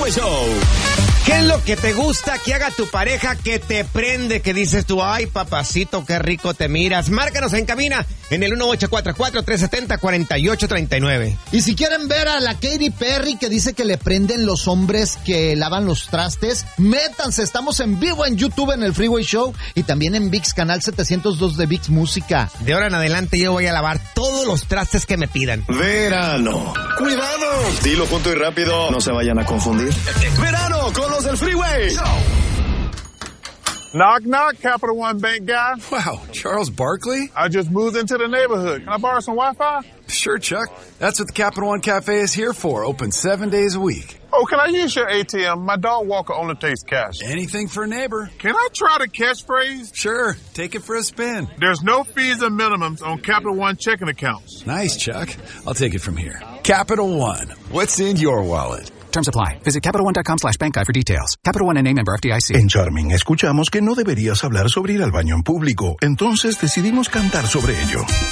Freeway Show. ¿Qué es lo que te gusta que haga tu pareja que te prende, que dices tú, ay, papacito, qué rico te miras? Márcanos en cabina en el 1844-370-4839. Y si quieren ver a la Katy Perry que dice que le prenden los hombres que lavan los trastes, métanse, estamos en vivo en YouTube en el Freeway Show y también en ViX, canal 702 de ViX Música. De ahora en adelante yo voy a lavar todos los trastes que me pidan. Verano. ¡Cuidado! Dilo junto y rápido, no se vayan a confundir. Verano con los del Freeway. Knock, knock, Capital One Bank guy. Wow, Charles Barkley? I just moved into the neighborhood. Can I borrow some Wi-Fi? Sure, Chuck. That's what the Capital One Cafe is here for. Open 7 days a week. Oh, can I use your ATM? My dog walker only takes cash. Anything for a neighbor. Can I try the catchphrase? Sure, take it for a spin. There's no fees and minimums on Capital One checking accounts. Nice, Chuck. I'll take it from here. Capital One. What's in your wallet? Terms apply. Visit CapitalOne.com/bankguide for details. Capital One N.A. member FDIC. En Charming escuchamos que no deberías hablar sobre ir al baño en público, entonces decidimos cantar sobre ello.